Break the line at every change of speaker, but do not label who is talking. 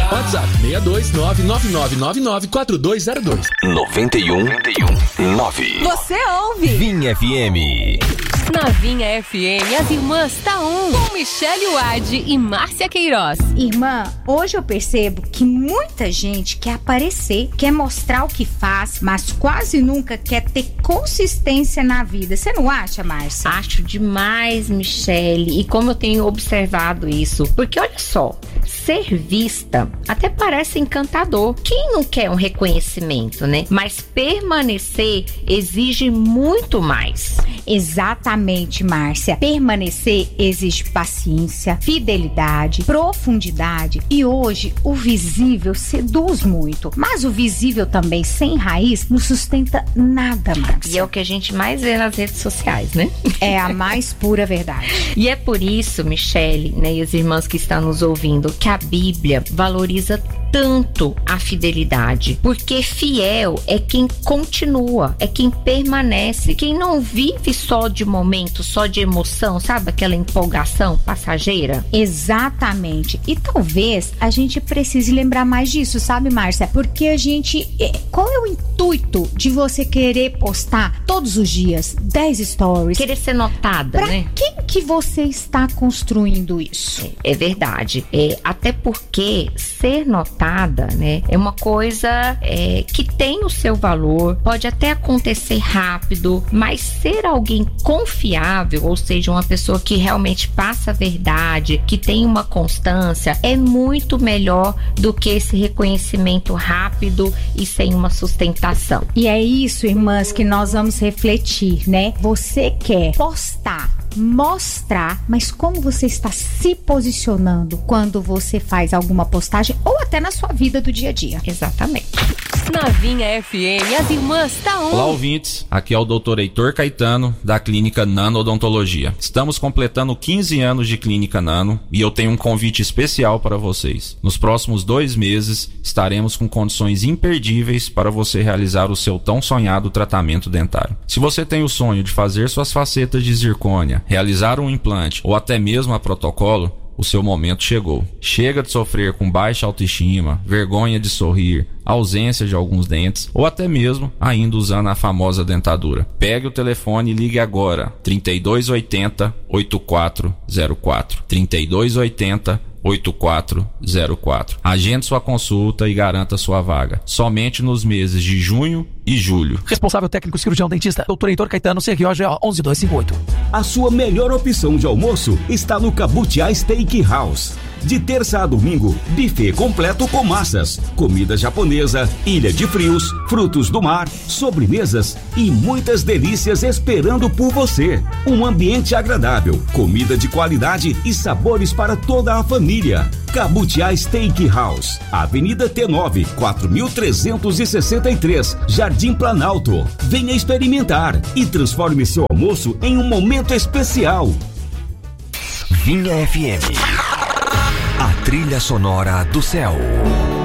WhatsApp 62999994202.
91.9.
Você ouve
Vinha FM.
na Vinha FM, as irmãs Taon, com Michele Wade e Márcia Queiroz.
Irmã, hoje eu percebo que muita gente quer aparecer, quer mostrar o que faz, mas quase nunca quer ter consistência na vida. Você não acha, Márcia?
Acho demais, Michele, e como eu tenho observado isso. Porque olha só, ser vista até parece encantador. Quem não quer um reconhecimento, né? Mas permanecer exige muito mais.
Exatamente, Márcia. Permanecer exige paciência, fidelidade, profundidade. E hoje o visível seduz muito. Mas o visível também sem raiz não sustenta nada, Márcia.
E é o que a gente mais vê nas redes sociais, né?
É a mais pura verdade.
E é por isso, Michele, né, e as irmãs que estão nos ouvindo, que a Bíblia valoriza tanto a fidelidade, porque fiel é quem continua, é quem permanece, quem não vive só de momento, só de emoção, sabe aquela empolgação passageira?
Exatamente. E talvez a gente precise lembrar mais disso, sabe, Márcia? Porque a gente... Qual é o intuito de você querer postar todos os dias 10 stories?
Querer ser notada,
pra
né?
Quem que você está construindo isso?
É verdade. Até porque ser notada, né, é uma coisa que tem o seu valor, pode até acontecer rápido, mas ser alguém confiável, ou seja, uma pessoa que realmente passa a verdade, que tem uma constância, é muito melhor do que esse reconhecimento rápido e sem uma sustentação.
E é isso, irmãs, que nós vamos refletir, né? Você quer postar, mostrar, mas como você está se posicionando quando você faz alguma postagem ou até na sua vida do dia a dia.
Exatamente.
Na Vinha FM, as irmãs Taon.
Olá, ouvintes. Aqui é o Dr. Heitor Caetano, da Clínica Nano Odontologia. Estamos completando 15 anos de Clínica Nano e eu tenho um convite especial para vocês. Nos próximos 2 meses, estaremos com condições imperdíveis para você realizar o seu tão sonhado tratamento dentário. Se você tem o sonho de fazer suas facetas de zircônia, realizar um implante ou até mesmo a protocolo, o seu momento chegou. Chega de sofrer com baixa autoestima, vergonha de sorrir, ausência de alguns dentes ou até mesmo ainda usando a famosa dentadura. Pegue o telefone e ligue agora. 3280 8404. 3280 8404. Agende sua consulta e garanta sua vaga. Somente nos meses de junho e julho.
Responsável técnico cirurgião dentista, Dr. Heitor Caetano, CROGO 11258.
A sua melhor opção de almoço está no Cabutiá Steakhouse. De terça a domingo, buffet completo com massas, comida japonesa, ilha de frios, frutos do mar, sobremesas e muitas delícias esperando por você. Um ambiente agradável, comida de qualidade e sabores para toda a família. Cabutiá Steakhouse, Avenida T9, 4363, Jardim Planalto. Venha experimentar e transforme seu almoço em um momento especial.
Vinha FM. A trilha sonora do céu.